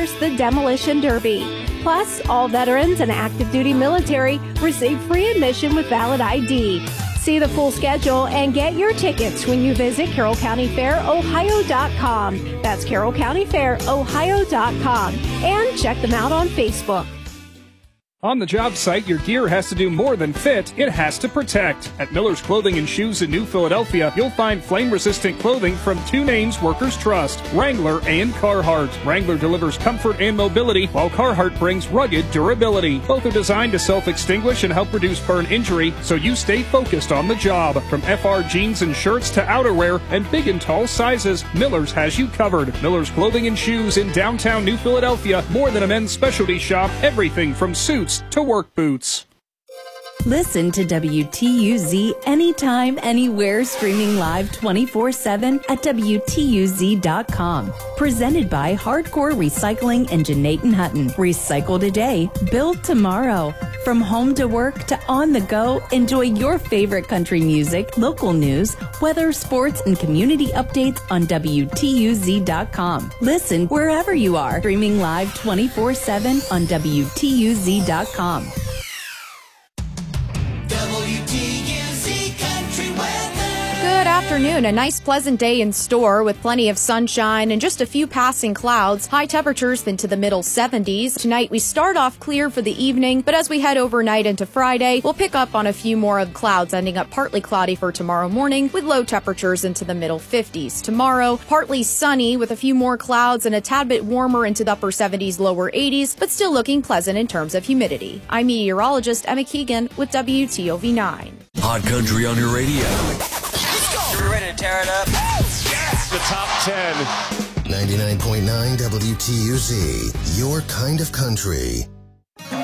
stars the Demolition Derby. Plus, all veterans and active duty military receive free admission with valid ID. See the full schedule and get your tickets when you visit CarrollCountyFairOhio.com. That's CarrollCountyFairOhio.com. And check them out on Facebook. On the job site, your gear has to do more than fit, it has to protect. At Miller's Clothing and Shoes in New Philadelphia, you'll find flame-resistant clothing from two names workers trust, Wrangler and Carhartt. Wrangler delivers comfort and mobility, while Carhartt brings rugged durability. Both are designed to self-extinguish and help reduce burn injury, so you stay focused on the job. From FR jeans and shirts to outerwear and big and tall sizes, Miller's has you covered. Miller's Clothing and Shoes in downtown New Philadelphia, more than a men's specialty shop, everything from suits to work boots. Listen to WTUZ anytime, anywhere, streaming live 24/7 at WTUZ.com. Presented by Hardcore Recycling and Janaten Hutton. Recycle today, build tomorrow. From home to work to on the go, enjoy your favorite country music, local news, weather, sports, and community updates on WTUZ.com. Listen wherever you are, streaming live 24/7 on WTUZ.com. Good afternoon. A nice pleasant day in store with plenty of sunshine and just a few passing clouds. High temperatures into the middle 70s. Tonight we start off clear for the evening, but as we head overnight into Friday, we'll pick up on a few more of clouds, ending up partly cloudy for tomorrow morning with low temperatures into the middle 50s. Tomorrow, partly sunny with a few more clouds and a tad bit warmer into the upper 70s, lower 80s, but still looking pleasant in terms of humidity. I'm meteorologist Emma Keegan with WTOV9. Hot Country on your radio. You're ready to tear it up? Yes! The top 10. 99.9 WTUZ, your kind of country.